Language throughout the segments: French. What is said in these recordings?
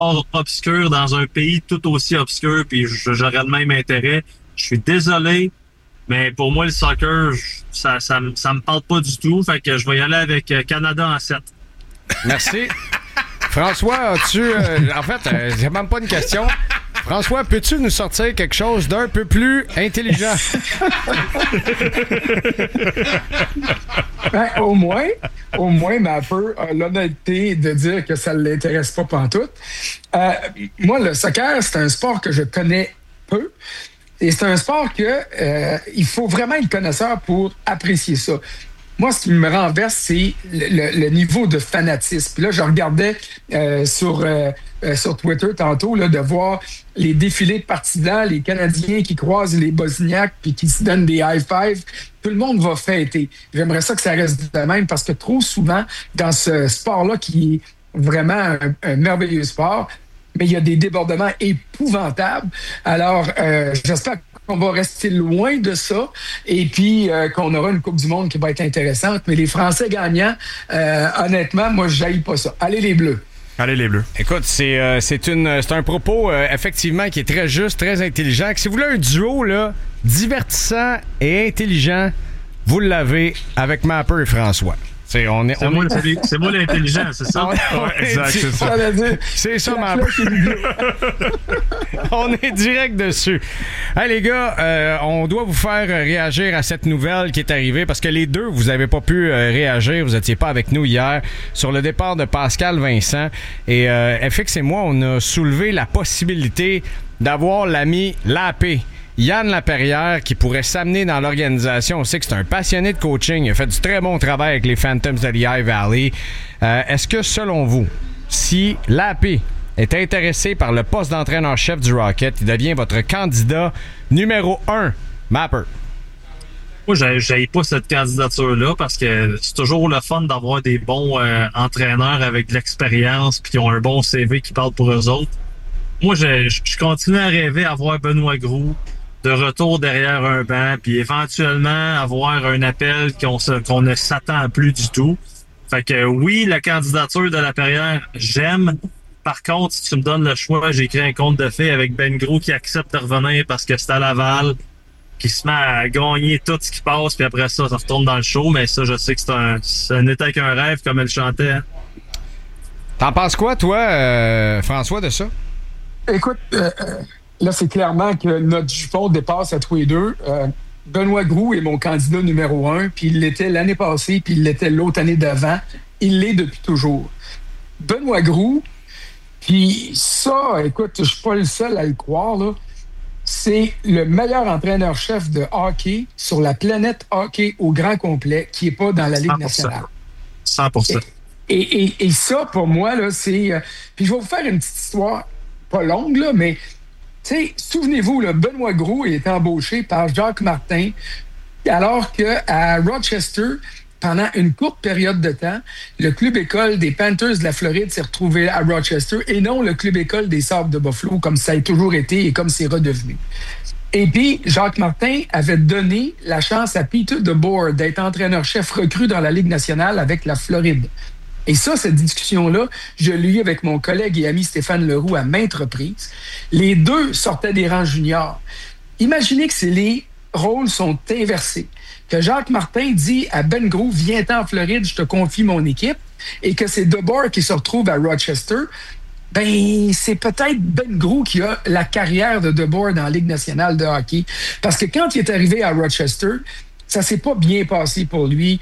sport obscur dans un pays tout aussi obscur, puis j'aurais le même intérêt. Je suis désolé, mais pour moi, le soccer, ça me parle pas du tout. Fait que je vais y aller avec Canada en 7. Merci. François, en fait, j'ai même pas une question. François, peux-tu nous sortir quelque chose d'un peu plus intelligent? Ben, au moins, Mapper a l'honnêteté de dire que ça ne l'intéresse pas pantoute. Moi, le soccer, c'est un sport que je connais peu. Et c'est un sport il faut vraiment être connaisseur pour apprécier ça. Moi, ce qui me renverse, c'est le niveau de fanatisme. Puis là, je regardais sur Twitter tantôt là, de voir les défilés de partisans, les Canadiens qui croisent les Bosniaques puis qui se donnent des high-fives. Tout le monde va fêter. J'aimerais ça que ça reste de même parce que trop souvent, dans ce sport-là qui est vraiment un merveilleux sport, mais il y a des débordements épouvantables. Alors, j'espère qu'on va rester loin de ça et puis qu'on aura une Coupe du Monde qui va être intéressante. Mais les Français gagnants, honnêtement, moi, je n'haïs pas ça. Allez les Bleus! Allez les Bleus. Écoute, c'est un propos effectivement qui est très juste, très intelligent. Si vous voulez un duo là, divertissant et intelligent, vous l'avez avec Mapper et François. C'est moi l'intelligent, c'est ça? Ouais, exact, c'est ça. C'est ça, Mapper. On est direct dessus. Hey, les gars, on doit vous faire réagir à cette nouvelle qui est arrivée parce que les deux, vous n'avez pas pu réagir. Vous n'étiez pas avec nous hier sur le départ de Pascal Vincent. Et FX et moi, on a soulevé la possibilité d'avoir l'ami Lapé, Yann Laperrière, qui pourrait s'amener dans l'organisation. On sait que c'est un passionné de coaching. Il a fait du très bon travail avec les Phantoms de Lehigh Valley. Est-ce que, selon vous, si Lapé est intéressé par le poste d'entraîneur-chef du Rocket, il devient votre candidat numéro 1, Mapper? Moi, j'aille pas cette candidature-là parce que c'est toujours le fun d'avoir des bons entraîneurs avec de l'expérience puis qui ont un bon CV qui parle pour eux autres. Moi, je continue à rêver à voir Benoît Groulx de retour derrière un banc, puis éventuellement avoir un appel qu'on ne s'attend plus du tout. Fait que oui, la candidature de Laperrière, j'aime. Par contre, si tu me donnes le choix, j'ai créé un conte de fées avec Ben Gros qui accepte de revenir parce que c'est à Laval, qui se met à gagner tout ce qui passe, puis après ça retourne dans le show. Mais ça, je sais que ce n'était qu'un rêve, comme elle chantait. Hein. T'en penses quoi, toi, François, de ça? Écoute, là, c'est clairement que notre jupon dépasse à tous les deux. Benoît Groulx est mon candidat numéro 1, puis il l'était l'année passée, puis il l'était l'autre année d'avant. Il l'est depuis toujours. Benoît Groulx, puis ça, écoute, je suis pas le seul à le croire, là. C'est le meilleur entraîneur-chef de hockey sur la planète hockey au grand complet qui n'est pas dans la Ligue 100%. nationale. 100%. Et ça, pour moi, là, c'est... puis je vais vous faire une petite histoire, pas longue, là, mais... Tu sais, souvenez-vous, là, Benoît Groulx est embauché par Jacques Martin alors qu'à Rochester, pendant une courte période de temps, le club-école des Panthers de la Floride s'est retrouvé à Rochester et non le club-école des Sabres de Buffalo, comme ça a toujours été et comme c'est redevenu. Et puis, Jacques Martin avait donné la chance à Peter DeBoer d'être entraîneur-chef recru dans la Ligue nationale avec la Floride. Et ça, cette discussion-là, je l'ai eue avec mon collègue et ami Stéphane Leroux à maintes reprises. Les deux sortaient des rangs juniors. Imaginez que les rôles sont inversés. Que Jacques Martin dit à Ben Groulx, viens-t'en en Floride, je te confie mon équipe, et que c'est DeBoer qui se retrouve à Rochester. Ben, c'est peut-être Ben Groulx qui a la carrière de DeBoer dans la Ligue nationale de hockey. Parce que quand il est arrivé à Rochester, ça s'est pas bien passé pour lui.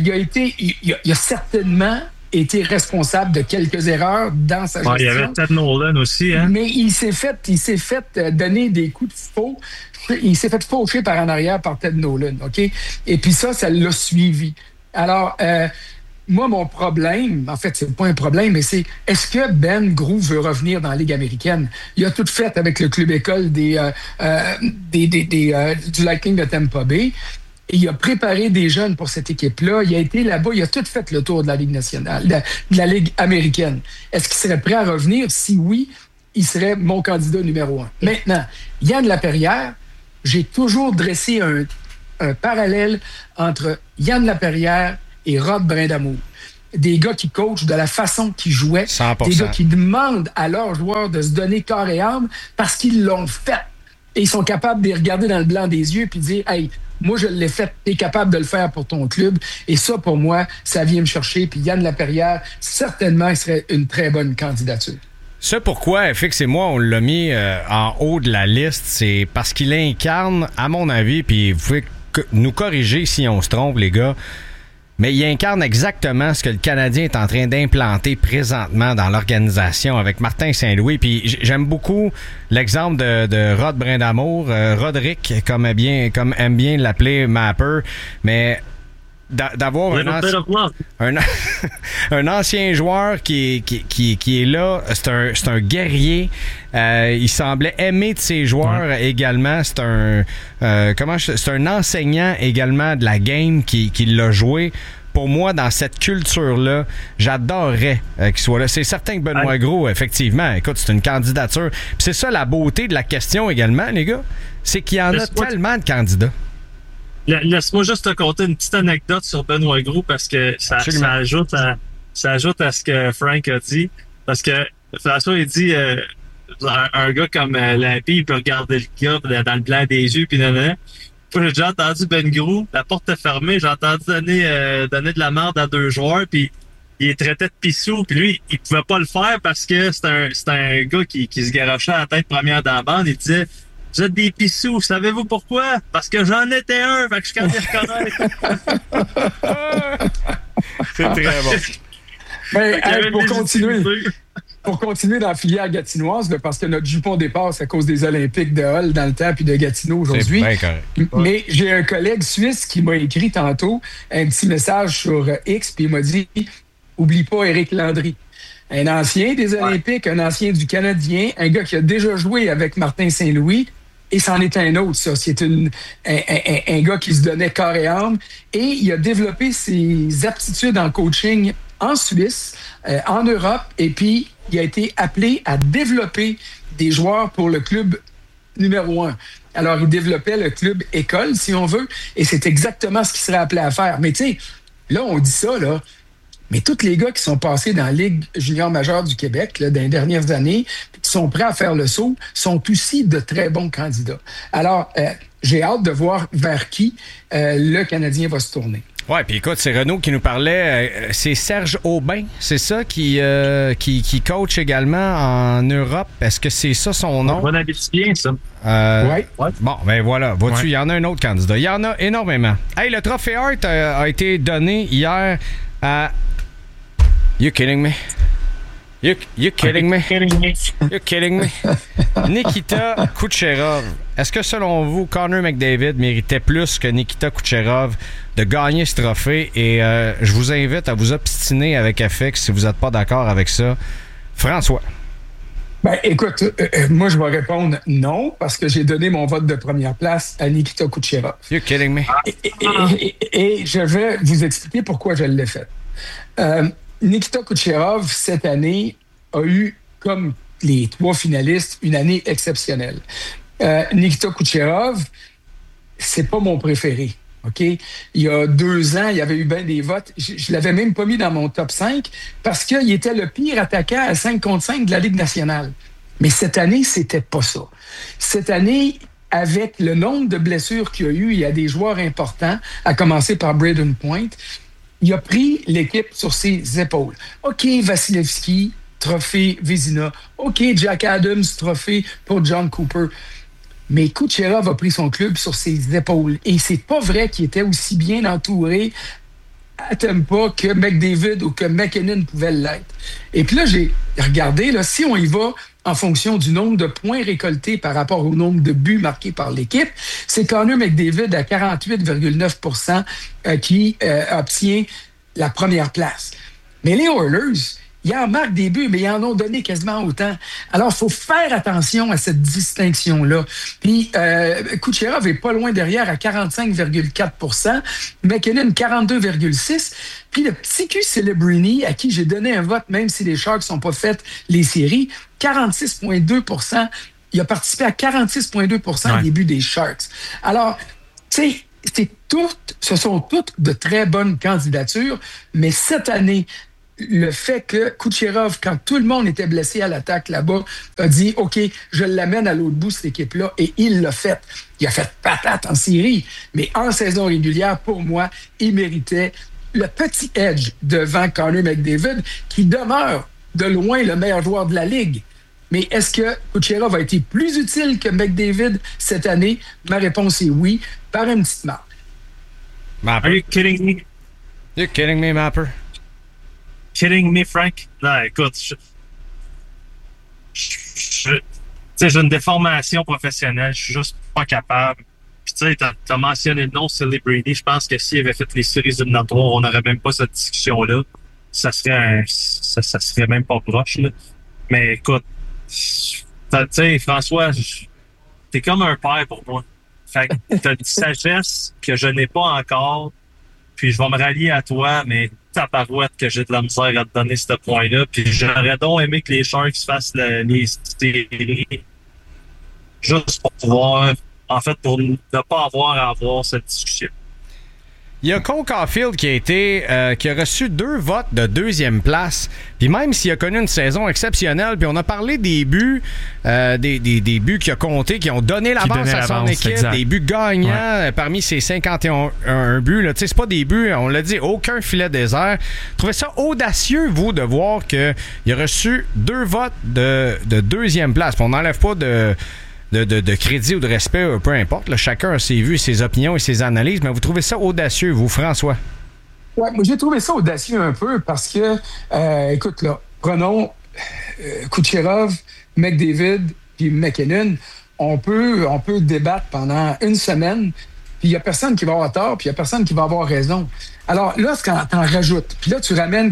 Il a certainement été responsable de quelques erreurs dans sa gestion. Il y avait Ted Nolan aussi, hein? Mais il s'est fait donner des coups de faux. Il s'est fait faucher par en arrière par Ted Nolan, OK? Et puis ça l'a suivi. Alors, moi, mon problème, en fait, c'est pas un problème, mais c'est est-ce que Ben Groulx veut revenir dans la Ligue américaine? Il a tout fait avec le club-école du Lightning de Tampa Bay. Et il a préparé des jeunes pour cette équipe-là. Il a été là-bas, il a tout fait le tour de la Ligue nationale, de la Ligue américaine. Est-ce qu'il serait prêt à revenir? Si oui, il serait mon candidat numéro 1. Maintenant, Yann Laperrière, j'ai toujours dressé un parallèle entre Yann Laperrière et Rod Brindamour. des gars qui coachent, de la façon qu'ils jouaient, 100%. des gars qui demandent à leurs joueurs de se donner corps et âme parce qu'ils l'ont fait. Et ils sont capables de les regarder dans le blanc des yeux puis dire « Hey, moi, je l'ai fait, tu es capable de le faire pour ton club. » Et ça, pour moi, ça vient me chercher. Puis Yann Laperrière, certainement, il serait une très bonne candidature. Ça, pourquoi FX et moi, on l'a mis en haut de la liste, c'est parce qu'il incarne, à mon avis, puis vous pouvez nous corriger si on se trompe, les gars, mais il incarne exactement ce que le Canadien est en train d'implanter présentement dans l'organisation avec Martin Saint-Louis. Puis j'aime beaucoup l'exemple de Rod Brindamour, Roderick, comme aime bien l'appeler Mapper, mais d'avoir un ancien joueur qui est là, c'est un guerrier. Il semblait aimer de ses joueurs également. C'est un enseignant également de la game qui l'a joué. Pour moi, dans cette culture-là, j'adorerais qu'il soit là. C'est certain que Benoît Gros, effectivement, écoute, c'est une candidature. Puis c'est ça la beauté de la question également, les gars, c'est qu'il y en a tellement de candidats. Laisse-moi juste te conter une petite anecdote sur Benoît Gros parce que ça ajoute à ce que Frank a dit. Parce que François, il dit un gars comme Lampy, il peut regarder le gars dans le blanc des yeux, puis nanana. J'ai déjà entendu Ben Gros, la porte est fermée, j'ai entendu donner de la merde à 2 joueurs, puis il est traité de pissou, puis lui, il pouvait pas le faire parce que c'est un gars qui se garochait à la tête première dans la bande. Il disait « Vous êtes des pissous, savez-vous pourquoi? Parce que j'en étais un, fait que je suis capable de reconnaître. » C'est très bon. Ben, pour continuer dans la filière gatinoise, là, parce que notre jupon dépasse à cause des Olympiques de Hull dans le temps puis de Gatineau aujourd'hui. C'est bien correct. Mais j'ai un collègue suisse qui m'a écrit tantôt un petit message sur X puis il m'a dit « Oublie pas Éric Landry. » Un ancien des Olympiques, un ancien du Canadien, un gars qui a déjà joué avec Martin Saint-Louis. Et c'en est un autre, ça. C'est un gars qui se donnait corps et âme. Et il a développé ses aptitudes en coaching en Suisse, en Europe. Et puis, il a été appelé à développer des joueurs pour le club numéro 1. Alors, il développait le club école, si on veut. Et c'est exactement ce qu'il serait appelé à faire. Mais tu sais, là, on dit ça, là. Mais tous les gars qui sont passés dans la Ligue junior majeure du Québec là, dans les dernières années, qui sont prêts à faire le saut, sont aussi de très bons candidats. Alors, j'ai hâte de voir vers qui le Canadien va se tourner. Ouais, puis écoute, c'est Renaud qui nous parlait. C'est Serge Aubin, c'est ça, qui coach également en Europe. Est-ce que c'est ça son nom? On habite bien, ça. Oui. Bon, ben voilà. Vois-tu, il y en a un autre candidat. Il y en a énormément. Hey, le trophée Hart a été donné hier à... You kidding me? You kidding me? You kidding me? Nikita Kucherov. Est-ce que selon vous, Connor McDavid méritait plus que Nikita Kucherov de gagner ce trophée? Et je vous invite à vous obstiner avec FX si vous n'êtes pas d'accord avec ça. François. Ben, écoute, moi, je vais répondre non, parce que j'ai donné mon vote de première place à Nikita Kucherov. You kidding me? Et je vais vous expliquer pourquoi je l'ai fait. Nikita Kucherov, cette année, a eu, comme les 3 finalistes, une année exceptionnelle. Nikita Kucherov, c'est pas mon préféré. OK? Il y a 2 ans, il y avait eu bien des votes. Je l'avais même pas mis dans mon top 5 parce qu'il était le pire attaquant à 5 contre 5 de la Ligue nationale. Mais cette année, c'était pas ça. Cette année, avec le nombre de blessures qu'il y a eu, il y a des joueurs importants, à commencer par Braden Point. Il a pris l'équipe sur ses épaules. OK, Vasilevski, trophée Vézina. OK, Jack Adams, trophée pour John Cooper. Mais Kucherov a pris son club sur ses épaules. Et c'est pas vrai qu'il était aussi bien entouré à Tampa que McDavid ou que McKinnon pouvait l'être. Et puis là, j'ai regardé, là, si on y va en fonction du nombre de points récoltés par rapport au nombre de buts marqués par l'équipe, c'est Connor McDavid à 48,9% qui obtient la première place. Mais les Oilers, ils en marquent des buts, mais ils en ont donné quasiment autant. Alors, il faut faire attention à cette distinction-là. Puis, Kucherov est pas loin derrière à 45,4%, McKinnon 42,6%, puis le petit Q Celebrini, à qui j'ai donné un vote, même si les Sharks n'ont pas fait les séries, 46,2%. Il a participé à 46,2% des buts des Sharks. Alors, tu sais, ce sont toutes de très bonnes candidatures, mais cette année, le fait que Kucherov, quand tout le monde était blessé à l'attaque là-bas, a dit « OK, je l'amène à l'autre bout, cette équipe-là », et il l'a fait. Il a fait patate en série, mais en saison régulière, pour moi, il méritait le petit edge devant Connor McDavid, qui demeure de loin le meilleur joueur de la Ligue. Mais est-ce que Kucherov a été plus utile que McDavid cette année? Ma réponse est oui, par une petite marque. Are you kidding me? You're kidding me, Mapper? Kidding me, Frank? Non, écoute, j'ai une déformation professionnelle, je suis juste pas capable. Puis tu sais, t'as mentionné le nom Sidney Brady. Je pense que s'il avait fait les séries éliminatoires, on n'aurait même pas cette discussion-là. Ça serait même pas proche, là. Mais écoute, tu sais, François, t'es comme un père pour moi. Fait que t'as une sagesse que je n'ai pas encore, puis je vais me rallier à toi, mais tabarouette que j'ai de la misère à te donner ce point-là. Puis j'aurais donc aimé que les Sharks fassent les séries juste pour pouvoir, en fait, pour ne pas avoir à avoir cette discussion. Il y a Cole Caulfield qui a reçu 2 votes de 2e place. Puis même s'il a connu une saison exceptionnelle, puis on a parlé des buts, des buts qui a compté, qui ont donné l'avance à son équipe, exact. Des buts gagnants parmi ses 51 buts. Là. C'est pas des buts, on l'a dit, aucun filet désert. Trouvez ça audacieux, vous, de voir qu'il a reçu 2 votes de 2e place. Puis on n'enlève pas de crédit ou de respect, peu importe. Là, chacun a ses vues, ses opinions et ses analyses, mais vous trouvez ça audacieux, vous, François? Oui, moi, j'ai trouvé ça audacieux un peu parce que, écoute, là, prenons Kucherov, McDavid puis McKinnon. On peut débattre pendant une semaine, puis il n'y a personne qui va avoir tort, puis il n'y a personne qui va avoir raison. Alors là, quand t'en rajoutes, puis là, tu ramènes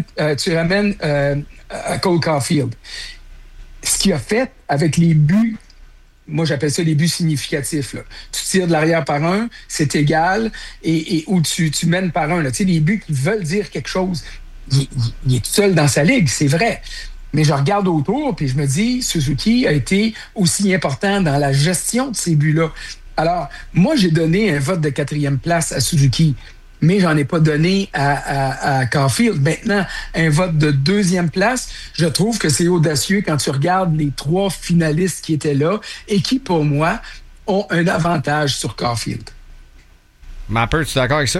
Cole Caulfield. Ce qu'il a fait avec les buts, moi, j'appelle ça les buts significatifs. Là. Tu tires de l'arrière par un, c'est égal, ou tu mènes par un. Tu sais, les buts qui veulent dire quelque chose. Il est tout seul dans sa ligue, c'est vrai. Mais je regarde autour, puis je me dis, Suzuki a été aussi important dans la gestion de ces buts-là. Alors, moi, j'ai donné un vote de 4e place à Suzuki, mais j'en ai pas donné à Caulfield. Maintenant, un vote de 2e place, je trouve que c'est audacieux quand tu regardes les 3 finalistes qui étaient là et qui, pour moi, ont un avantage sur Caulfield. Mapper, tu es d'accord avec ça?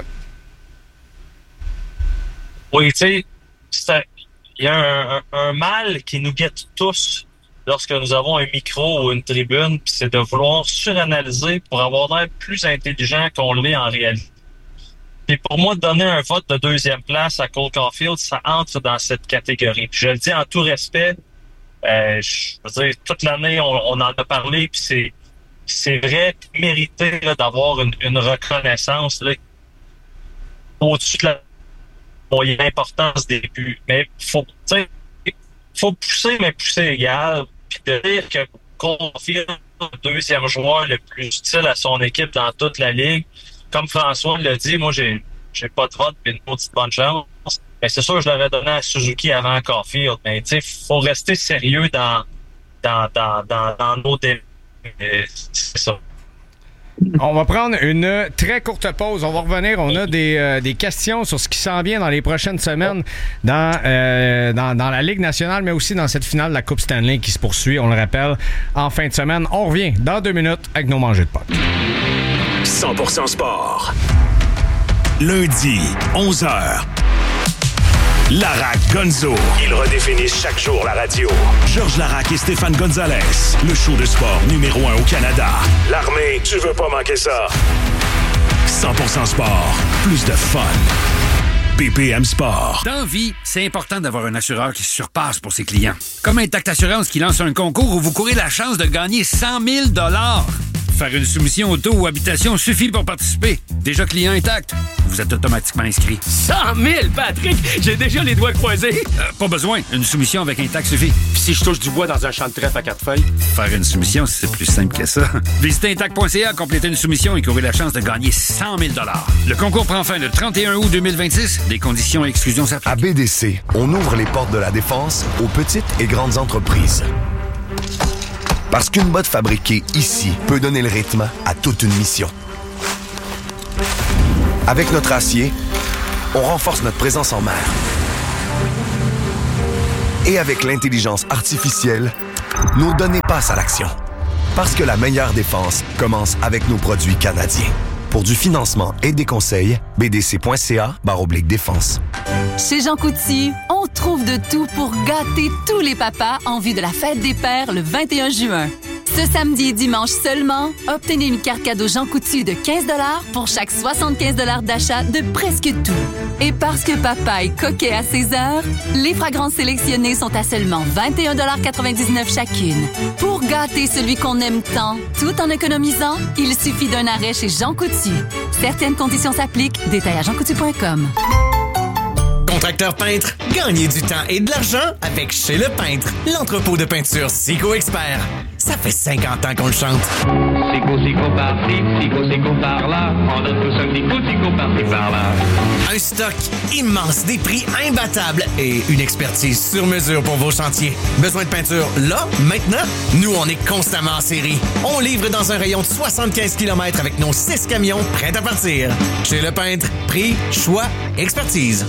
Oui, tu sais, il y a un mal qui nous guette tous lorsque nous avons un micro ou une tribune, puis c'est de vouloir suranalyser pour avoir l'air plus intelligent qu'on l'est en réalité. Puis pour moi, donner un vote de 2e place à Cole Caulfield, ça entre dans cette catégorie. Puis je le dis en tout respect, je veux dire, toute l'année, on en a parlé, puis c'est vrai, mérité là, d'avoir une reconnaissance là, au-dessus de l'importance des buts. Mais faut pousser, mais pousser égal. Puis de dire que Caulfield est le 2e joueur le plus utile à son équipe dans toute la Ligue, comme François l'a dit, moi, j'ai pas de vote, mais une petite bonne chance. Mais c'est sûr que je l'aurais donné à Suzuki avant Caulfield. Mais tu sais, faut rester sérieux dans nos débats. C'est ça. On va prendre une très courte pause. On va revenir. On a des questions sur ce qui s'en vient dans les prochaines semaines dans la Ligue nationale, mais aussi dans cette finale de la Coupe Stanley qui se poursuit, on le rappelle, en fin de semaine. On revient dans 2 minutes avec nos mangées de Pâques. 100% sport. Lundi, 11h. Larac Gonzo. Ils redéfinissent chaque jour la radio. Georges Larac et Stéphane Gonzalez. Le show de sport numéro 1 au Canada. L'armée, tu veux pas manquer ça. 100% sport. Plus de fun. BPM Sport. Dans vie, c'est important d'avoir un assureur qui surpasse pour ses clients. Comme Intact Assurance qui lance un concours où vous courez la chance de gagner 100 000 $. Faire une soumission auto ou habitation suffit pour participer. Déjà client Intact, vous êtes automatiquement inscrit. 100 000, Patrick! J'ai déjà les doigts croisés. Pas besoin. Une soumission avec Intact suffit. Puis si je touche du bois dans un champ de trèfle à 4 feuilles? Faire une soumission, c'est plus simple que ça. Visitez Intact.ca, complétez une soumission et courez la chance de gagner 100 000 $. Le concours prend fin le 31 août 2026. Des conditions et exclusions s'appliquent. À BDC, on ouvre les portes de la défense aux petites et grandes entreprises. Parce qu'une botte fabriquée ici peut donner le rythme à toute une mission. Avec notre acier, on renforce notre présence en mer. Et avec l'intelligence artificielle, nos données passent à l'action. Parce que la meilleure défense commence avec nos produits canadiens. Pour du financement et des conseils, bdc.ca/défense. Chez Jean Coutu, on trouve de tout pour gâter tous les papas en vue de la fête des pères le 21 juin. Ce samedi et dimanche seulement, obtenez une carte cadeau Jean Coutu de 15 $ pour chaque 75 $ d'achat de presque tout. Et parce que papa est coquet à ses heures, les fragrances sélectionnées sont à seulement 21,99 $ chacune. Pour gâter celui qu'on aime tant, tout en économisant, il suffit d'un arrêt chez Jean Coutu. Certaines conditions s'appliquent. Détails à jeancoutu.com. Contracteur peintre, gagnez du temps et de l'argent avec Chez Le Peintre, l'entrepôt de peinture Sico Expert. Ça fait 50 ans qu'on le chante. Sico par-ci, Sico par-là. On donne tous un petit coup, Sico par-ci, par-là. Un stock immense, des prix imbattables et une expertise sur mesure pour vos chantiers. Besoin de peinture là, maintenant? Nous, on est constamment en série. On livre dans un rayon de 75 km avec nos 6 camions prêts à partir. Chez Le Peintre, prix, choix, expertise.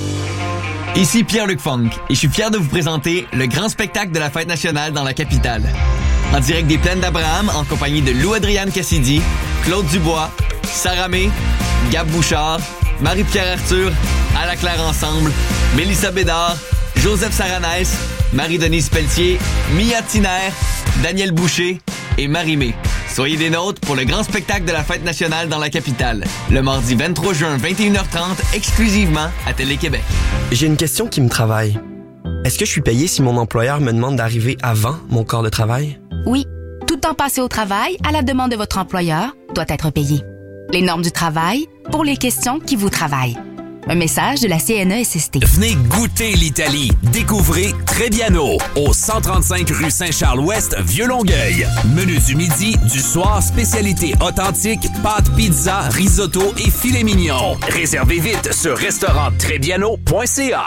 Ici Pierre-Luc Funk et je suis fier de vous présenter le grand spectacle de la Fête nationale dans la capitale. En direct des Plaines d'Abraham, en compagnie de Lou-Adrienne Cassidy, Claude Dubois, Sarah May, Gab Bouchard, Marie-Pierre Arthur, À la Claire Ensemble, Mélissa Bédard, Joseph Saranès, Marie-Denise Pelletier, Mia Tiner, Daniel Boucher et Marie-Mé. Soyez des nôtres pour le grand spectacle de la Fête nationale dans la capitale, le mardi 23 juin, 21h30, exclusivement à Télé-Québec. J'ai une question qui me travaille. Est-ce que je suis payé si mon employeur me demande d'arriver avant mon corps de travail? Oui. Tout temps passé au travail, à la demande de votre employeur, doit être payé. Les normes du travail pour les questions qui vous travaillent. Un message de la CNESST. Venez goûter l'Italie. Découvrez Trebbiano au 135 rue Saint-Charles-Ouest, Vieux-Longueuil. Menu du midi, du soir, spécialité authentique, pâtes, pizza, risotto et filet mignon. Réservez vite sur restauranttrebbiano.ca.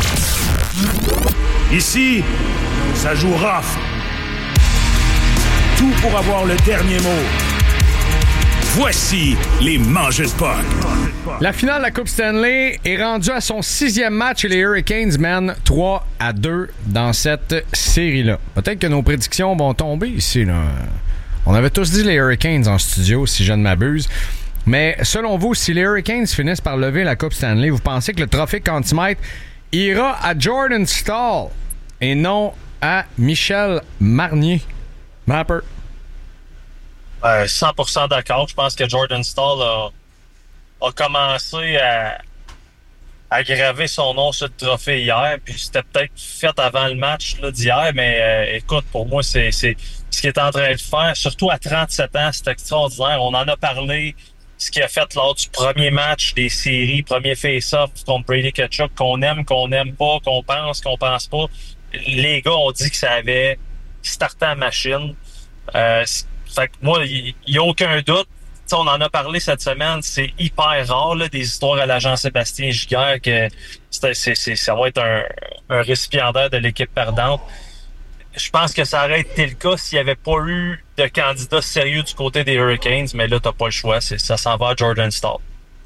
Ici, ça joue rough. Tout pour avoir le dernier mot. Voici les mangeurs de puck. La finale de la Coupe Stanley est rendue à son 6e match et les Hurricanes mènent 3-2 dans cette série-là. Peut-être que nos prédictions vont tomber ici, là. On avait tous dit les Hurricanes en studio, si je ne m'abuse. Mais selon vous, si les Hurricanes finissent par lever la Coupe Stanley, vous pensez que le trophée Conn Smythe ira à Jordan Staal et non à Michel Marnier? Mapper. 100% d'accord. Je pense que Jordan Staal a commencé à graver son nom sur le trophée hier. Puis c'était peut-être fait avant le match là, d'hier. Mais écoute, pour moi, c'est ce qu'il est en train de faire. Surtout à 37 ans, c'est extraordinaire. On en a parlé. Ce qu'il a fait lors du premier match des séries, premier face-off contre Brady Tkachuk, qu'on aime pas, qu'on pense pas. Les gars ont dit que ça avait starté la machine. Fait que moi, il n'y a aucun doute. T'sais, on en a parlé cette semaine. C'est hyper rare, là, des histoires à l'agent Sébastien Giguère, que ça va être un récipiendaire de l'équipe perdante. Je pense que ça aurait été le cas s'il n'y avait pas eu de candidat sérieux du côté des Hurricanes, mais là, t'as pas le choix. Ça s'en va à Jordan Staal.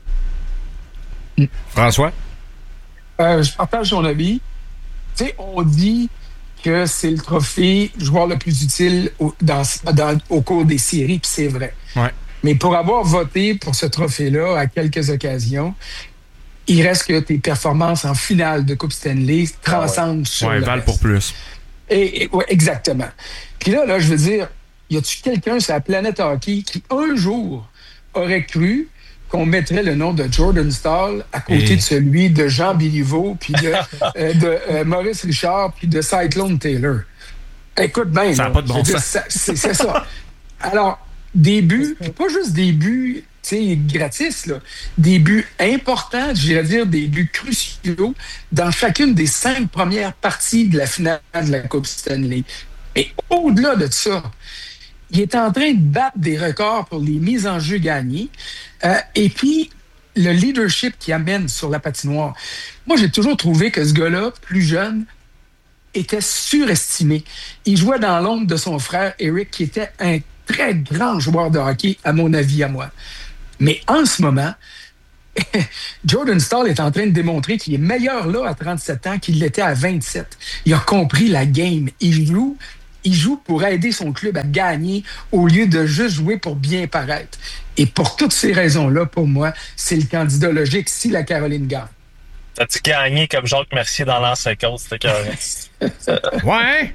François? Je partage ton avis. Tu sais, on dit que c'est le trophée joueur le plus utile au cours des séries, puis c'est vrai. Ouais. Mais pour avoir voté pour ce trophée-là à quelques occasions, il reste que tes performances en finale de Coupe Stanley transcendent sur le valent reste. pour plus. Ouais, exactement. Puis là, je veux dire, y a-tu quelqu'un sur la planète hockey qui, un jour, aurait cru qu'on mettrait le nom de Jordan Staal à côté de celui de Jean Béliveau, puis de Maurice Richard, puis de Cyclone Taylor? Écoute bien. Ça n'a pas de bon sens. C'est ça. Alors, des buts, puis pas juste des buts gratis, là, des buts importants, j'irais dire des buts cruciaux dans chacune des 5 premières parties de la finale de la Coupe Stanley. Et au-delà de ça, il est en train de battre des records pour les mises en jeu gagnées. Et puis, le leadership qu'il amène sur la patinoire. Moi, j'ai toujours trouvé que ce gars-là, plus jeune, était surestimé. Il jouait dans l'ombre de son frère Eric, qui était un très grand joueur de hockey, à mon avis, à moi. Mais en ce moment, Jordan Staal est en train de démontrer qu'il est meilleur là à 37 ans qu'il l'était à 27. Il a compris la game. Il joue pour aider son club à gagner au lieu de juste jouer pour bien paraître. Et pour toutes ces raisons-là, pour moi, c'est le candidat logique si la Caroline gagne. T'as-tu gagné comme Jacques Mercier dans l'an 50? C'était carré. Ouais!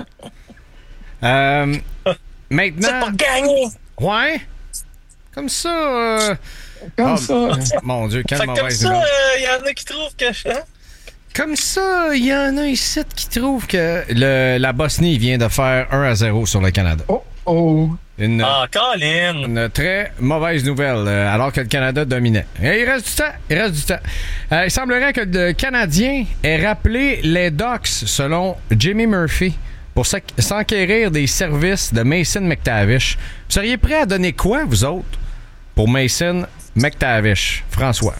Maintenant... C'est pas gagné! Ouais! Comme ça... Comme ça. Mon Dieu, quelle mauvaise comme ça, il y en a qui trouvent que... Hein? Comme ça, il y en a ici qui trouvent que la Bosnie vient de faire 1-0 sur le Canada. Oh! Colin! Une très mauvaise nouvelle, alors que le Canada dominait. Et il reste du temps. Il semblerait que le Canadien ait rappelé les Ducks, selon Jimmy Murphy, pour s'enquérir des services de Mason McTavish. Vous seriez prêts à donner quoi, vous autres, pour Mason McTavish? François?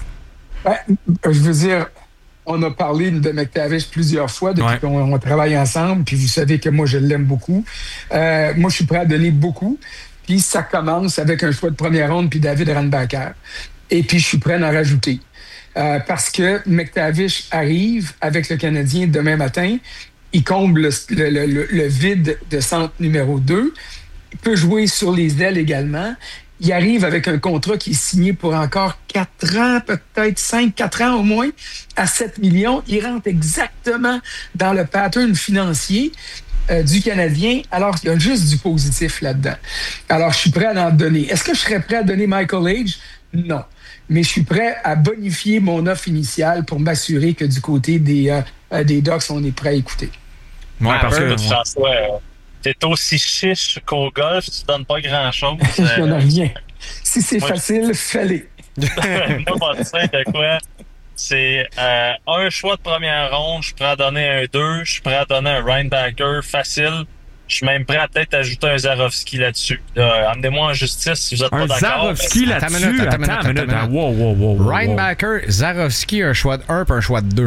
Je veux dire... On a parlé de McTavish plusieurs fois depuis qu'on travaille ensemble, puis vous savez que moi, je l'aime beaucoup. Moi, je suis prêt à donner beaucoup. Puis ça commence avec un choix de première ronde, puis David Randbacker. Et puis, je suis prêt à en rajouter. Parce que McTavish arrive avec le Canadien demain matin. Il comble le vide de centre numéro 2. Il peut jouer sur les ailes également. Il arrive avec un contrat qui est signé pour encore 4 ans, peut-être 4 ans au moins, à 7 millions. Il rentre exactement dans le pattern financier du Canadien. Alors, il y a juste du positif là-dedans. Alors, je suis prêt à en donner. Est-ce que je serais prêt à donner Michael Age? Non. Mais je suis prêt à bonifier mon offre initiale pour m'assurer que du côté des Ducks, on est prêt à écouter. Ouais, parce que François... T'es aussi chiche qu'au golf, tu donnes pas grand-chose. Je donne rien. Si c'est facile, fais-le. Moi, je sais de quoi. C'est un choix de première ronde, je suis prêt à donner un 2, je suis prêt à donner un Reinbacker facile. Je suis même prêt à peut-être ajouter un Zarovski là-dessus. Amenez-moi en justice si vous n'êtes pas d'accord. Un Zarovski là-dessus? Attends une minute. Wow. Reinbacker, Zarovski, un choix de 1 puis un choix de 2.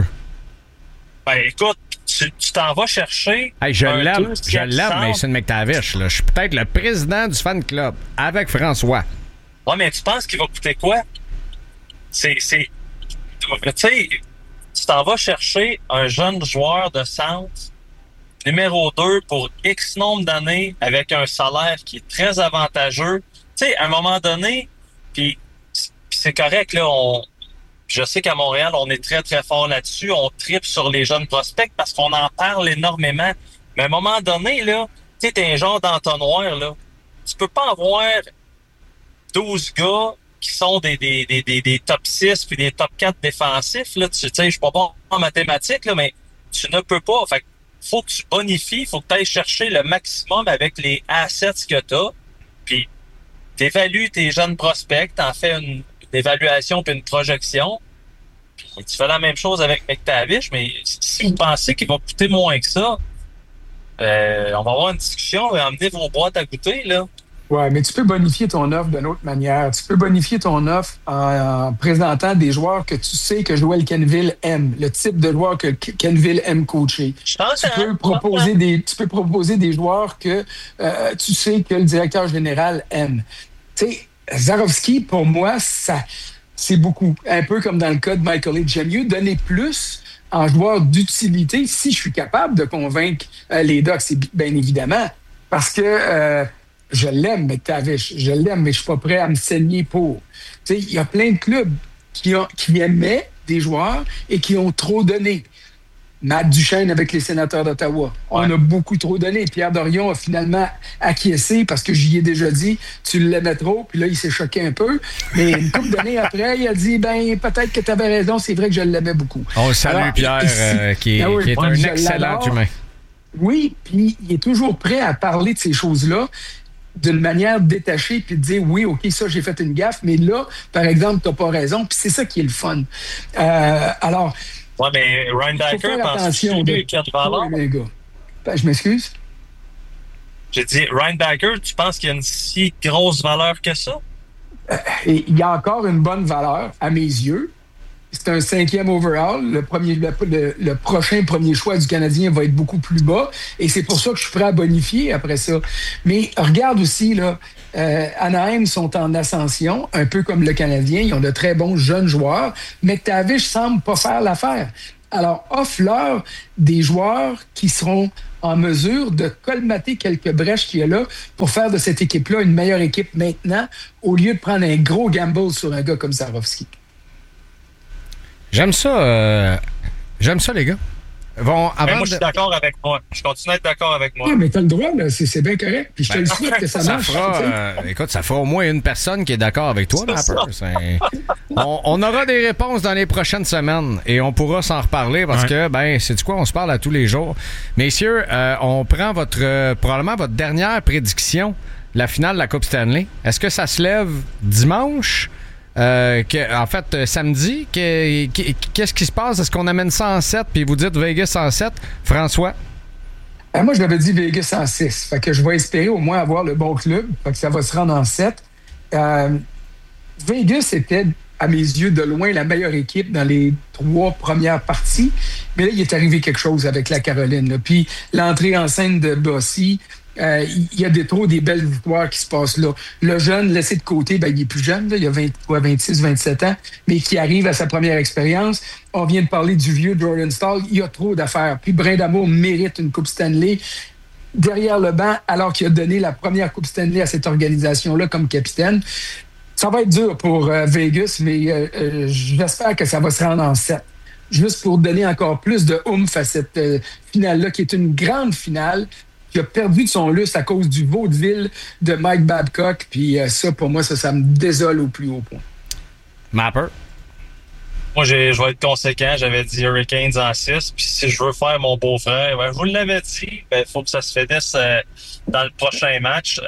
Ben, écoute, tu t'en vas chercher. Hey, je l'aime, Mason McTavish. Là. Je suis peut-être le président du fan club avec François. Ouais, mais tu penses qu'il va coûter quoi? Tu sais, tu t'en vas chercher un jeune joueur de centre, numéro 2, pour X nombre d'années, avec un salaire qui est très avantageux. Tu sais, à un moment donné, puis c'est correct, là, je sais qu'à Montréal, on est très, très fort là-dessus. On tripe sur les jeunes prospects parce qu'on en parle énormément. Mais à un moment donné, là, tu sais, t'es un genre d'entonnoir, là. Tu peux pas avoir 12 gars qui sont des top 6 puis des top 4 défensifs, là. Tu sais, je suis pas bon en mathématiques, là, mais tu ne peux pas. Fait faut que tu bonifies, faut que tu ailles chercher le maximum avec les assets que t'as. Puis, t'évalues tes jeunes prospects, t'en fais une évaluation puis une projection. Puis tu fais la même chose avec McTavish, mais si vous pensez qu'il va coûter moins que ça, on va avoir une discussion et emmener vos boîtes à goûter, là. Ouais, mais tu peux bonifier ton offre d'une autre manière. Tu peux bonifier ton offre en présentant des joueurs que tu sais que Joel Quenneville aime, le type de joueur que Quenneville aime coacher. Tu peux proposer des joueurs que tu sais que le directeur général aime. Tu sais, Zarovski, pour moi, c'est beaucoup. Un peu comme dans le cas de Michael Age. J'aime mieux donner plus en joueur d'utilité si je suis capable de convaincre les Ducks, bien évidemment. Parce que je l'aime, McTavish. Je l'aime, mais je suis pas prêt à me saigner pour. Tu sais, il y a plein de clubs qui aimaient des joueurs et qui ont trop donné. Matt Duchesne avec les Sénateurs d'Ottawa. On a beaucoup trop donné. Pierre Dorion a finalement acquiescé parce que j'y ai déjà dit, tu l'aimais trop, puis là, il s'est choqué un peu. Mais une couple d'années après, il a dit, peut-être que tu avais raison, c'est vrai que je l'aimais beaucoup. On salue Pierre, qui est un excellent humain. Oui, puis il est toujours prêt à parler de ces choses-là d'une manière détachée, puis de dire, oui, OK, ça, j'ai fait une gaffe, mais là, par exemple, tu n'as pas raison, puis c'est ça qui est le fun. Alors... Ouais, mais Reinbacker, penses-tu qu'il y a de valeur? Je m'excuse? J'ai dit, Reinbacker, tu penses qu'il y a une si grosse valeur que ça? Il y a encore une bonne valeur, à mes yeux, c'est un 5e overall. Le prochain premier choix du Canadien va être beaucoup plus bas. Et c'est pour ça que je suis prêt à bonifier après ça. Mais regarde aussi, là, Anaheim sont en ascension, un peu comme le Canadien. Ils ont de très bons jeunes joueurs. McTavish semble pas faire l'affaire. Alors, offre-leur des joueurs qui seront en mesure de colmater quelques brèches qu'il y a là pour faire de cette équipe-là une meilleure équipe maintenant, au lieu de prendre un gros gamble sur un gars comme Zarovski. J'aime ça, les gars. Moi, je suis d'accord avec moi. Je continue à être d'accord avec moi. Oui, mais t'as le droit, là. C'est bien correct. Puis je te le souhaite que ça marche. Écoute, ça fera au moins une personne qui est d'accord avec toi, Mapper. On aura des réponses dans les prochaines semaines et on pourra s'en reparler parce que, c'est quoi, on se parle à tous les jours. Messieurs, on prend probablement votre dernière prédiction, la finale de la Coupe Stanley. Est-ce que ça se lève dimanche? Samedi, qu'est-ce qui se passe? Est-ce qu'on amène ça en 7 puis vous dites Vegas en 7? François? Moi, je l'avais dit Vegas en 6. Fait que je vais espérer au moins avoir le bon club. Fait que ça va se rendre en 7. Vegas était, à mes yeux, de loin la meilleure équipe dans les 3 premières parties. Mais là, il est arrivé quelque chose avec la Caroline. Là. Puis l'entrée en scène de Bossy, il y a des belles victoires qui se passent là. Le jeune, laissé de côté, il est plus jeune, là, il a 26, 27 ans, mais qui arrive à sa première expérience. On vient de parler du vieux Jordan Staal. Il y a trop d'affaires. Puis Brindamour mérite une Coupe Stanley derrière le banc, alors qu'il a donné la première Coupe Stanley à cette organisation-là comme capitaine. Ça va être dur pour Vegas, mais j'espère que ça va se rendre en 7. Juste pour donner encore plus de oomph à cette finale-là, qui est une grande finale, qui a perdu de son lustre à cause du vaudeville de Mike Babcock. Puis ça, pour moi, ça me désole au plus haut point. Mapper? Moi, je vais être conséquent. J'avais dit Hurricanes en 6. Puis si je veux faire mon beau-frère, je vous l'avais dit, il faut que ça se finisse dans le prochain match.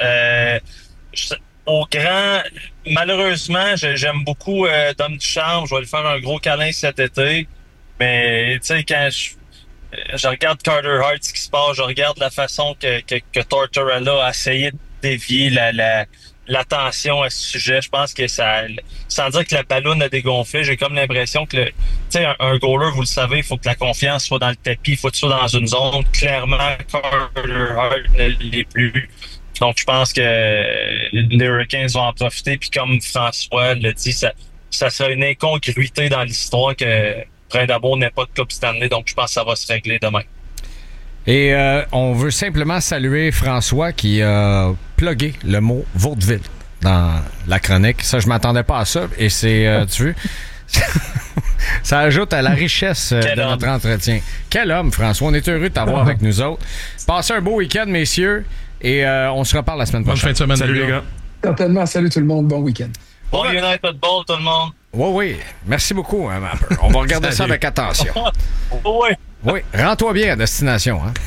Malheureusement, j'aime beaucoup Dom Ducharme. Je vais lui faire un gros câlin cet été. Mais, tu sais, quand je regarde Carter Hart, ce qui se passe, je regarde la façon que Tortorella a essayé de dévier l'attention à ce sujet. Je pense que ça, sans dire que la ballonne a dégonflé, j'ai comme l'impression que un goaler, vous le savez, il faut que la confiance soit dans le tapis, il faut que tu sois dans une zone. Clairement, Carter Hart ne l'est plus. Donc, je pense que les Hurricanes vont en profiter. Puis comme François l'a dit, ça serait une incongruité dans l'histoire que Brindamour n'ait pas de Coupe Stanley, donc je pense que ça va se régler demain. Et on veut simplement saluer François qui a plugué le mot vaudeville dans la chronique. Ça, je m'attendais pas à ça. Et c'est, tu veux, ça ajoute à la richesse de notre entretien. Quel homme, François. On est heureux de t'avoir avec nous autres. Passez un beau week-end, messieurs. Et on se reparle la semaine prochaine. Bonne fin de semaine. Salut les gars. Certainement. Salut tout le monde. Bon week-end. Bon United Ball, tout le monde. Oui. Merci beaucoup, hein, Mapper. On va regarder ça avec attention. Oui. Rends-toi bien à destination. Hein?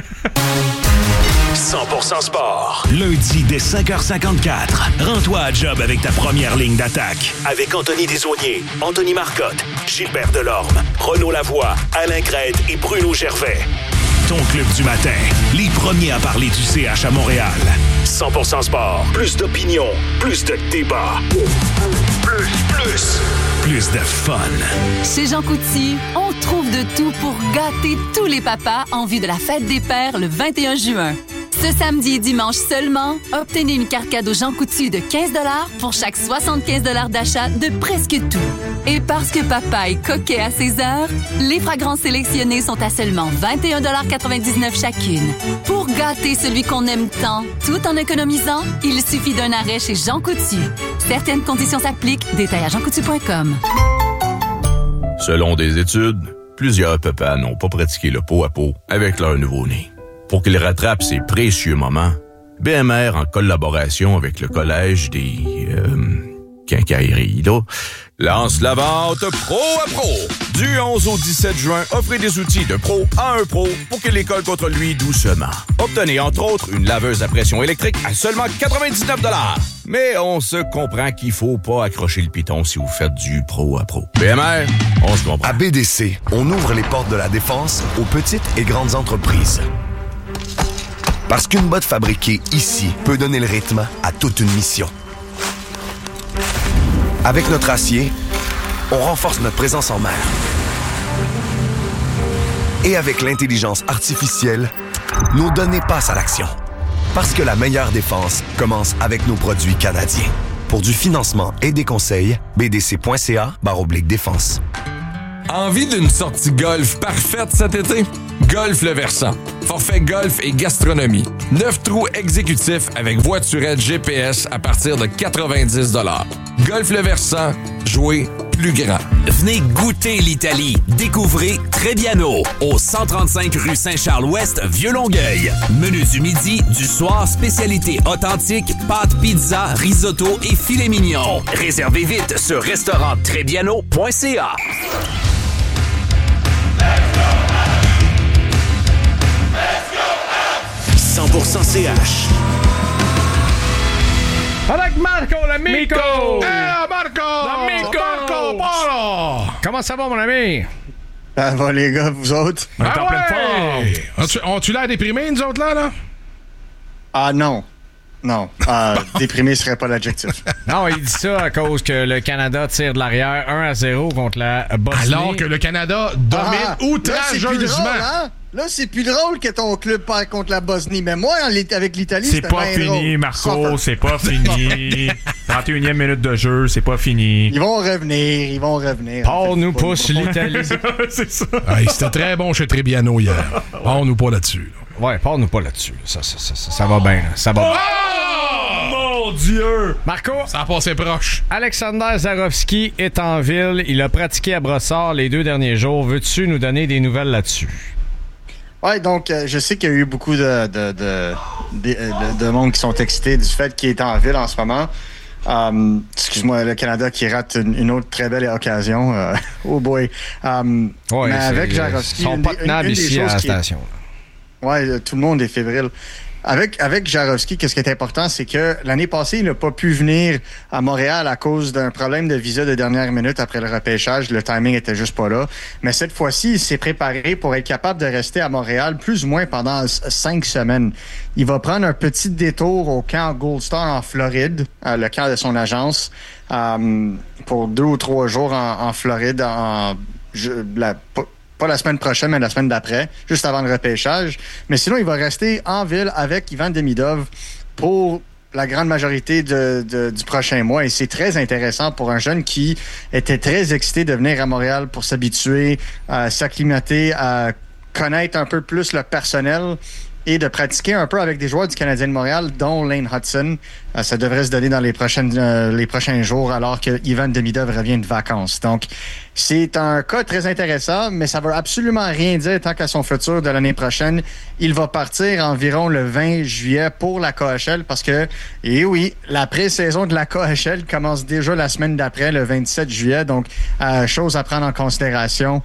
100% sport. Lundi dès 5h54. Rends-toi à job avec ta première ligne d'attaque. Avec Anthony Desaulniers, Anthony Marcotte, Gilbert Delorme, Renaud Lavoie, Alain Crête et Bruno Gervais. Ton club du matin. Les premiers à parler du CH à Montréal. 100% sport. Plus d'opinion. Plus de débat. Plus de fun. Chez Jean Coutu, on trouve de tout pour gâter tous les papas en vue de la fête des pères le 21 juin. Ce samedi et dimanche seulement, obtenez une carte cadeau Jean Coutu de 15 $ pour chaque 75 $ d'achat de presque tout. Et parce que papa est coquet à ses heures, les fragrances sélectionnées sont à seulement 21,99 $ chacune. Pour gâter celui qu'on aime tant, tout en économisant, il suffit d'un arrêt chez Jean Coutu. Certaines conditions s'appliquent. Détails à jeancoutu.com. Selon des études, plusieurs papas n'ont pas pratiqué le pot à pot avec leur nouveau-né. Pour qu'ils rattrapent ces précieux moments, BMR, en collaboration avec le Collège des quincailleries, lance la vente Pro à Pro. Du 11 au 17 juin, offrez des outils de pro à un pro pour que l'école contre lui doucement. Obtenez entre autres une laveuse à pression électrique à seulement 99 $. Mais on se comprend qu'il faut pas accrocher le piton si vous faites du pro à pro. BMR, on se comprend. À BDC, on ouvre les portes de la défense aux petites et grandes entreprises. Parce qu'une botte fabriquée ici peut donner le rythme à toute une mission. Avec notre acier, on renforce notre présence en mer. Et avec l'intelligence artificielle, nos données passent à l'action. Parce que la meilleure défense commence avec nos produits canadiens. Pour du financement et des conseils, bdc.ca/défense. Envie d'une sortie golf parfaite cet été? Golf Le Versant. Forfait golf et gastronomie. 9 trous exécutifs avec voiturette GPS à partir de 90 $. Golf Le Versant, jouez plus grand. Venez goûter l'Italie. Découvrez Trebbiano au 135 rue Saint-Charles-Ouest, Vieux-Longueuil. Menu du midi, du soir, spécialité authentique, pâtes, pizza, risotto et filet mignon. Réservez vite sur restauranttrebbiano.ca. 100% CH. Avec Marco, l'amico! Hey, Marco! L'amico! Marco Polo! Comment ça va, mon ami? Ça va, les gars, vous autres? On est en pleine forme. Ont-tu l'air déprimés, nous autres, là? Ah, non. Non. Déprimé serait pas l'adjectif. Non, il dit ça à cause que le Canada tire de l'arrière 1-0 contre la Bosnie. Alors que le Canada domine outrageusement. Là, c'est plus drôle que ton club perd contre la Bosnie. Mais moi, avec l'Italie, c'est pas fini, Marco. C'est pas fini. 31e minute de jeu, c'est pas fini. Ils vont revenir. Paul nous pousse l'Italie. C'est ça. Hey, c'était très bon chez Trebbiano hier. Parle-nous pas là-dessus. Ouais, parle-nous pas là-dessus. Ça va bien. Là. Ça va bien. Mon Dieu! Marco! Ça a passé proche. Alexander Zarovski est en ville. Il a pratiqué à Brossard les 2 derniers jours. Veux-tu nous donner des nouvelles là-dessus? Ouais, donc je sais qu'il y a eu beaucoup de monde qui sont excités du fait qu'il est en ville en ce moment. Excuse-moi, le Canada qui rate une autre très belle occasion. Oh boy. Mais avec Jarovski, sont pas tenables ici à la station. Ouais, tout le monde est fébrile. Avec Jarovski, qu'est-ce qui est important, c'est que l'année passée, il n'a pas pu venir à Montréal à cause d'un problème de visa de dernière minute après le repêchage. Le timing était juste pas là. Mais cette fois-ci, il s'est préparé pour être capable de rester à Montréal plus ou moins pendant 5 semaines. Il va prendre un petit détour au camp Gold Star en Floride, le camp de son agence, pour 2 ou 3 jours en Floride, pas la semaine prochaine, mais la semaine d'après, juste avant le repêchage. Mais sinon, il va rester en ville avec Ivan Demidov pour la grande majorité du prochain mois. Et c'est très intéressant pour un jeune qui était très excité de venir à Montréal pour s'habituer, à s'acclimater, à connaître un peu plus le personnel et de pratiquer un peu avec des joueurs du Canadien de Montréal, dont Lane Hudson. Ça devrait se donner dans les prochains jours, alors que Ivan Demidov revient de vacances. Donc, c'est un cas très intéressant, mais ça ne veut absolument rien dire tant qu'à son futur de l'année prochaine. Il va partir environ le 20 juillet pour la KHL parce que, et oui, la pré-saison de la KHL commence déjà la semaine d'après, le 27 juillet. Donc, chose à prendre en considération.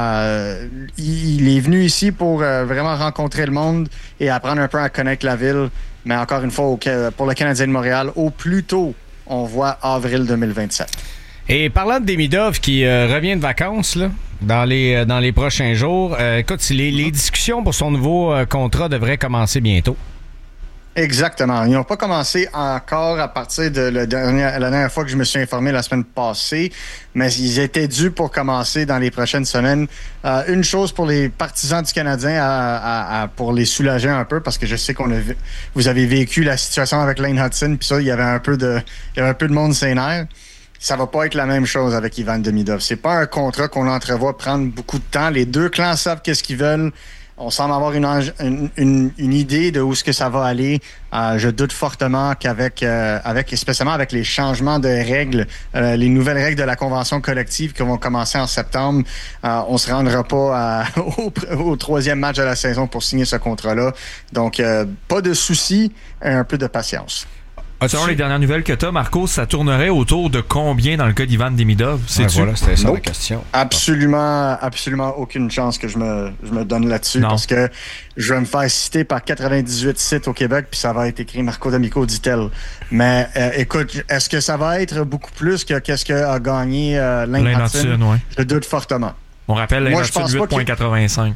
Il est venu ici pour vraiment rencontrer le monde et apprendre un peu à connaître la ville. Mais encore une fois, pour le Canadien de Montréal, au plus tôt, on voit avril 2027. Et parlant de Demidov qui revient de vacances là, dans les prochains jours, écoute, les discussions pour son nouveau contrat devraient commencer bientôt. Exactement. Ils n'ont pas commencé encore à partir de la dernière fois que je me suis informé la semaine passée, mais ils étaient dus pour commencer dans les prochaines semaines. Une chose pour les partisans du Canadien, pour les soulager un peu, parce que je sais vous avez vécu la situation avec Lane Hudson, puis ça, il y avait un peu de monde sénère. Ça va pas être la même chose avec Ivan Demidov. C'est pas un contrat qu'on entrevoit prendre beaucoup de temps. Les deux clans savent qu'est-ce qu'ils veulent. On semble avoir une idée de où est-ce que ça va aller. Je doute fortement qu'avec spécialement avec les changements de règles, les nouvelles règles de la convention collective qui vont commencer en septembre, on se rendra pas au 3e match de la saison pour signer ce contrat-là. Donc, pas de soucis, un peu de patience. Selon les dernières nouvelles que tu as, Marco, ça tournerait autour de combien dans le cas d'Ivan Demidov? Voilà, c'était ça la question. Absolument aucune chance que je me donne là-dessus parce que je vais me faire citer par 98 sites au Québec puis ça va être écrit Marco D'Amico dit-elle. Mais écoute, est-ce que ça va être beaucoup plus que qu'est-ce qu'a gagné Lane Hudson? Ouais. Je doute fortement. On rappelle Lane Hudson 8,85.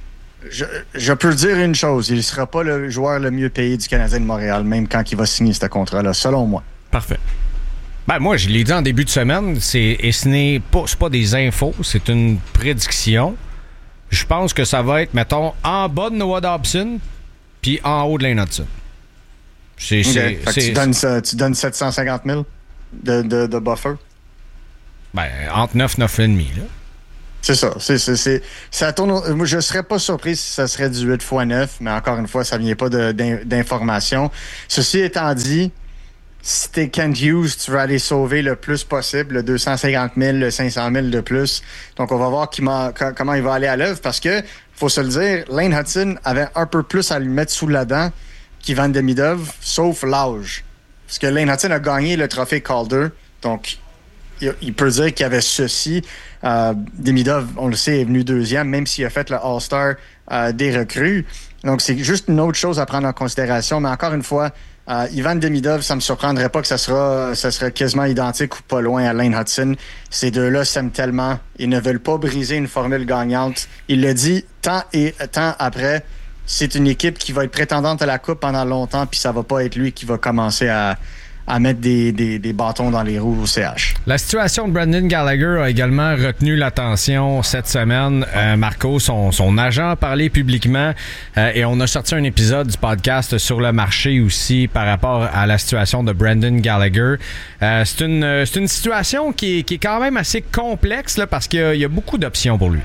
Je peux dire une chose, il ne sera pas le joueur le mieux payé du Canadien de Montréal, même quand il va signer ce contrat-là, selon moi. Parfait. Ben, moi, je l'ai dit en début de semaine, et ce n'est pas des infos, c'est une prédiction. Je pense que ça va être, mettons, en bas de Noah Dobson, puis en haut de Lane Hutson. Tu donnes 750 000 de buffer? Ben, entre 9,5 là. C'est ça. Ça tourne. Moi, je serais pas surpris si ça serait du 8 x 9, mais encore une fois, ça vient pas d'informations. Ceci étant dit, si t'es Kent Hughes, tu veux aller sauver le plus possible, le 250 000, le 500 000 de plus. Donc, on va voir comment il va aller à l'œuvre parce que, faut se le dire, Lane Hutson avait un peu plus à lui mettre sous la dent qu'Ivan Demidov, sauf l'âge. Parce que Lane Hutson a gagné le trophée Calder, donc il peut dire qu'il y avait ceci. Demidov, on le sait, est venu deuxième, même s'il a fait le All-Star des recrues. Donc, c'est juste une autre chose à prendre en considération. Mais encore une fois, Ivan Demidov, ça me surprendrait pas que ça sera quasiment identique ou pas loin à Lane Hutson. Ces deux-là s'aiment tellement. Ils ne veulent pas briser une formule gagnante. Il le dit temps et temps après. C'est une équipe qui va être prétendante à la Coupe pendant longtemps, puis ça va pas être lui qui va commencer à mettre des bâtons dans les roues au CH. La situation de Brendan Gallagher a également retenu l'attention cette semaine. Marco, son agent a parlé publiquement et on a sorti un épisode du podcast sur le marché aussi par rapport à la situation de Brendan Gallagher. C'est une situation qui est quand même assez complexe là, parce qu'il y a beaucoup d'options pour lui.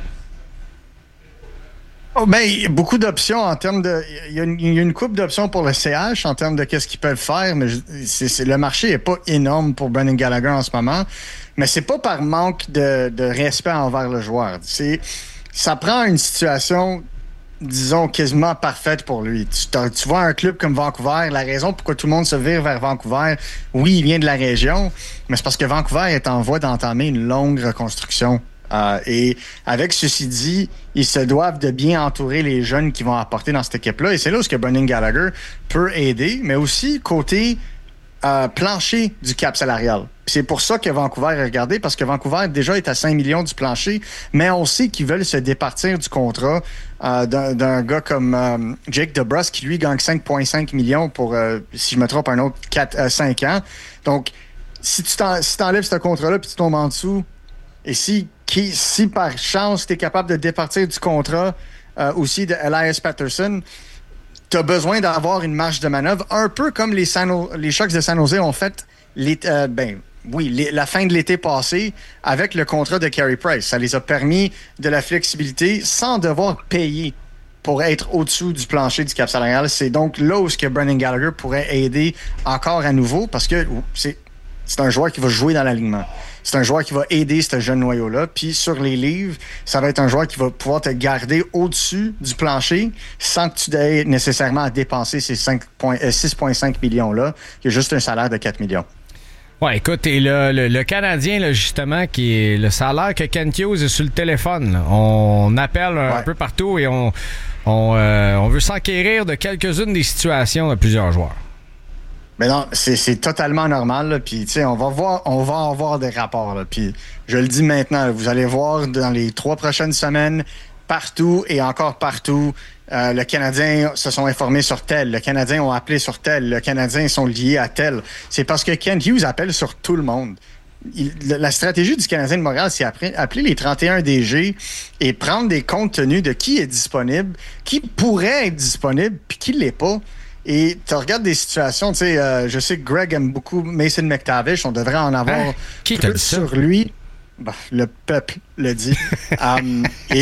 Oh, ben, il y a beaucoup d'options en termes de... Il y a une couple d'options pour le CH en termes de qu'est-ce qu'ils peuvent faire, mais le marché n'est pas énorme pour Brendan Gallagher en ce moment. Mais c'est pas par manque de respect envers le joueur. Ça prend une situation, disons, quasiment parfaite pour lui. Tu vois un club comme Vancouver, la raison pourquoi tout le monde se vire vers Vancouver, oui, il vient de la région, mais c'est parce que Vancouver est en voie d'entamer une longue reconstruction. Et avec ceci dit, ils se doivent de bien entourer les jeunes qui vont apporter dans cette équipe-là. Et c'est là où Brendan Gallagher peut aider, mais aussi côté plancher du cap salarial. C'est pour ça que Vancouver est regardé, parce que Vancouver déjà est à 5 millions du plancher, mais on sait qu'ils veulent se départir du contrat d'un gars comme Jake DeBrusk, qui lui gagne 5,5 millions pour, si je me trompe, un autre 5 ans. Donc, si tu t'enlèves ce contrat-là puis tu tombes en dessous, et si par chance tu es capable de départir du contrat aussi de Elias Pettersson, tu as besoin d'avoir une marge de manœuvre, un peu comme les Sharks de San Jose ont fait la fin de l'été passé avec le contrat de Carey Price. Ça les a permis de la flexibilité sans devoir payer pour être au-dessous du plancher du cap salarial. C'est donc là où Brendan Gallagher pourrait aider encore à nouveau, parce que c'est un joueur qui va jouer dans l'alignement. C'est un joueur qui va aider ce jeune noyau-là. Puis sur les livres, ça va être un joueur qui va pouvoir te garder au-dessus du plancher sans que tu aies nécessairement à dépenser ces 6,5 millions-là, qui est juste un salaire de 4 millions. Ouais, écoute, et le Canadien, là, justement, qui est le salaire que Kent Hughes est sur le téléphone. Là. On appelle un peu partout et on veut s'enquérir de quelques-unes des situations de plusieurs joueurs. Mais non, c'est totalement normal. Puis, tu sais, on va avoir des rapports. Puis, je le dis maintenant, là, vous allez voir dans les 3 prochaines semaines, partout et encore partout, le Canadien se sont informés sur tel. Le Canadien ont appelé sur tel. Le Canadien sont liés à tel. C'est parce que Kent Hughes appelle sur tout le monde. La stratégie du Canadien de Montréal, c'est appeler les 31 DG et prendre des comptes tenus de qui est disponible, qui pourrait être disponible, puis qui ne l'est pas. Et tu regardes des situations, tu sais, je sais que Greg aime beaucoup Mason McTavish, on devrait en avoir plus sur lui. Ben, le peuple le dit. Et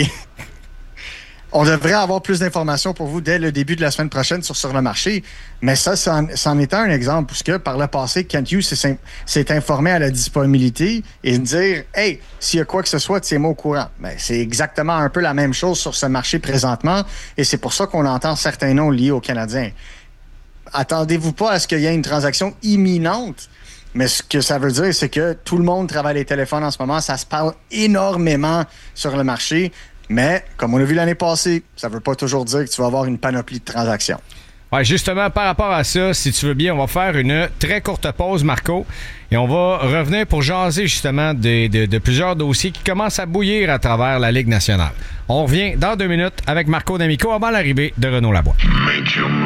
on devrait avoir plus d'informations pour vous dès le début de la semaine prochaine sur le marché. Mais ça en est un exemple, puisque par le passé, Kent Hughes s'est informé à la disponibilité et dire « Hey, s'il y a quoi que ce soit, tiens-moi au courant. » Ben, c'est exactement un peu la même chose sur ce marché présentement, et c'est pour ça qu'on entend certains noms liés aux Canadiens. Attendez-vous pas à ce qu'il y ait une transaction imminente, mais ce que ça veut dire, c'est que tout le monde travaille les téléphones en ce moment. Ça se parle énormément sur le marché, mais comme on a vu l'année passée, ça veut pas toujours dire que tu vas avoir une panoplie de transactions. Ouais, justement, par rapport à ça, si tu veux bien, on va faire une très courte pause, Marco, et on va revenir pour jaser justement de plusieurs dossiers qui commencent à bouillir à travers la Ligue nationale. On revient dans 2 minutes avec Marco D'Amico avant l'arrivée de Renaud Laboie.